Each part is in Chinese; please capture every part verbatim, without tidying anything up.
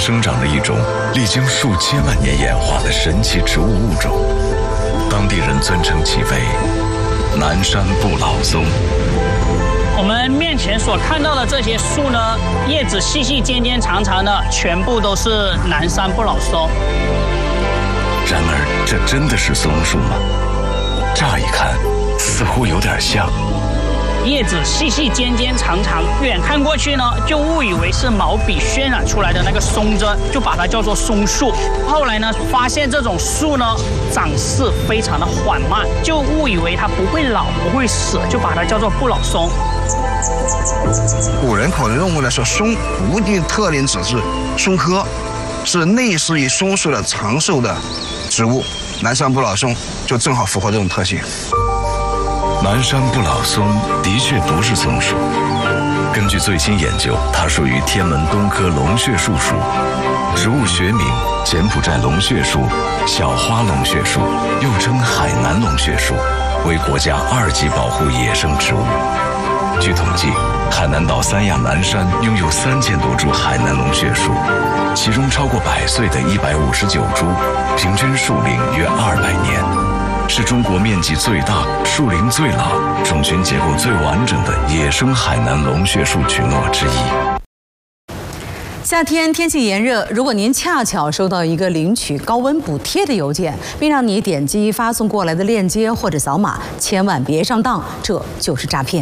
生长的一种历经数千万年演化的神奇植物物种，当地人尊称其为南山不老松。 我们面前所看到的这些树呢，叶子细细尖尖长长的，全部都是南山不老松。 然而，这真的是松树吗？乍一看，似乎有点像。 叶子细细尖尖长长，远看过去呢，就误以为是毛笔渲染出来的那个松针，就把它叫做松树。后来呢，发现这种树呢长势非常的缓慢，就误以为它不会老不会死，就把它叫做不老松。 古人可能认为呢，说松无定特点，只是松科是类似于松树的长寿的植物，南山不老松就正好符合这种特性。 南山不老松的确不是松树，根据最新研究，它属于天门冬科龙血树属，植物学名柬埔寨龙血树、小花龙血树，又称海南龙血树，为国家二级保护野生植物。据统计，海南岛三亚南山拥有三千多株海南龙血树，其中超过百岁的一百五十九株，平均树龄约二百年。是中国面积最大、树龄最老、种群结构最完整的野生海南龙血树群落之一。 夏天天气炎热，如果您恰巧收到一个领取高温补贴的邮件，并让你点击发送过来的链接或者扫码，千万别上当，这就是诈骗。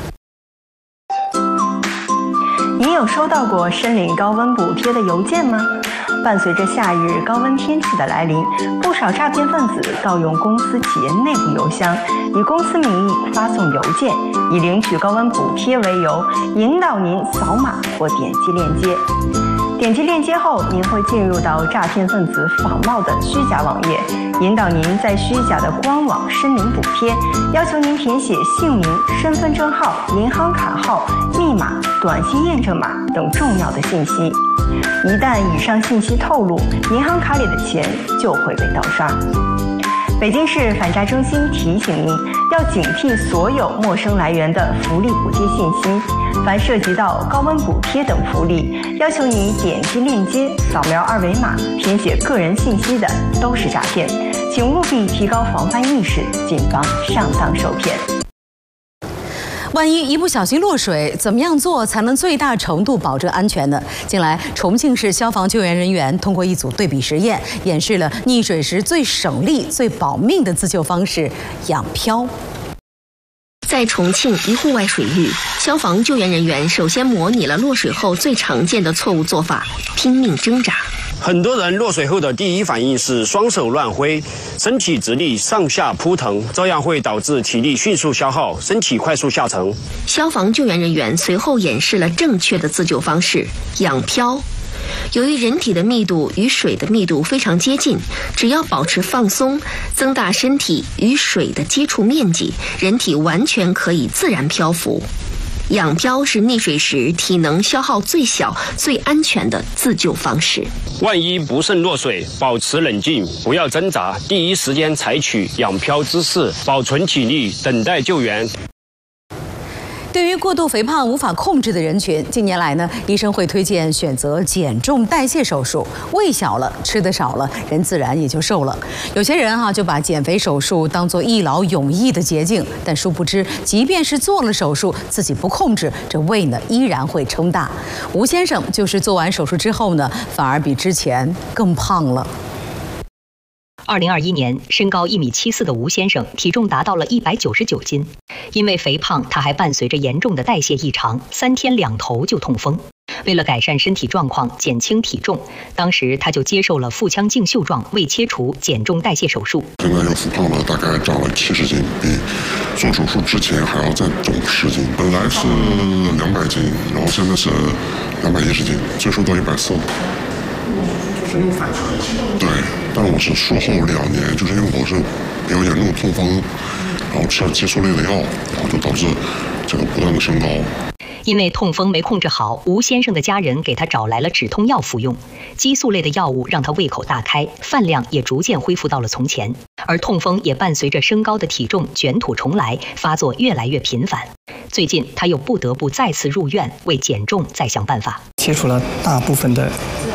你有收到过申领高温补贴的邮件吗？伴随着夏日高温天气的来临，不少诈骗分子盗用公司企业内部邮箱，以公司名义发送邮件，以领取高温补贴为由，引导您扫码或点击链接。点击链接后，您会进入到诈骗分子仿冒的虚假网页，引导您在虚假的官网申领补贴，要求您填写姓名、身份证号、银行卡号、密码、短信验证码等重要的信息。一旦以上信息透露，银行卡里的钱就会被盗刷。北京市反诈中心提醒您，要警惕所有陌生来源的福利补贴信息。凡涉及到高温补贴等福利，要求您点击链接、扫描二维码、填写个人信息的，都是诈骗。请务必提高防范意识，谨防上当受骗。 万一一不小心落水，怎么样做才能最大程度保证安全呢？近来，重庆市消防救援人员通过一组对比实验，演示了溺水时最省力、最保命的自救方式——仰漂。 在重庆一户外水域，消防救援人员首先模拟了落水后最常见的错误做法——拼命挣扎。 很多人落水后的第一反应是双手乱挥，身体直立上下扑腾，这样会导致体力迅速消耗，身体快速下沉。 消防救援人员随后演示了正确的自救方式——仰漂。由于人体的密度与水的密度非常接近，只要保持放松，增大身体与水的接触面积，人体完全可以自然漂浮。仰漂是溺水时体能消耗最小、最安全的自救方式。 万一不慎落水，保持冷静，不要挣扎，第一时间采取仰漂姿势，保存体力，等待救援。 对于过度肥胖无法控制的人群，近年来呢，医生会推荐选择减重代谢手术。胃小了，吃得少了，人自然也就瘦了。有些人哈、啊、就把减肥手术当作一劳永逸的捷径，但殊不知，即便是做了手术，自己不控制，这胃呢依然会撑大。吴先生就是做完手术之后呢，反而比之前更胖了。 二零二一年，身高一米七四的吴先生，体重达到了一百九十九斤。因为肥胖，他还伴随着严重的代谢异常，三天两头就痛风。为了改善身体状况，减轻体重，当时他就接受了腹腔镜袖状胃切除减重代谢手术。 现在又复胖了，大概长了七十斤，比做手术之前还要再重十斤。本来是两百斤，然后现在是两百一十斤，最瘦到一百四。就是又反弹。对，但我是术后两年，就是因为我是比较严重的痛风。然后吃了激素类的药，然后就导致这个不断的升高。 因为痛风没控制好，吴先生的家人给他找来了止痛药服用。激素类的药物让他胃口大开，饭量也逐渐恢复到了从前。而痛风也伴随着升高的体重卷土重来，发作越来越频繁。最近他又不得不再次入院，为减重再想办法。 切除了大部分的